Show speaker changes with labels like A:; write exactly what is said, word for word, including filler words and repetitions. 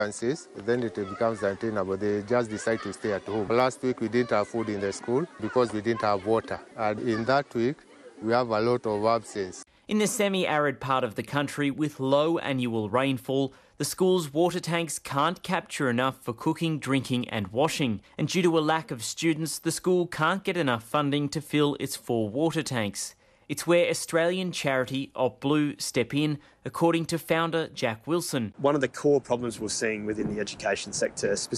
A: then it becomes untenable. They just decide to stay at home. Last week we didn't have food in the school because we didn't have water. And in that week, we have a lot of absence.
B: In the semi-arid part of the country with low annual rainfall, the school's water tanks can't capture enough for cooking, drinking and washing. And due to a lack of students, the school can't get enough funding to fill its four water tanks. It's where Australian charity Op Blue step in, according to founder Jack Wilson.
C: One of the core problems we're seeing within the education sector, specifically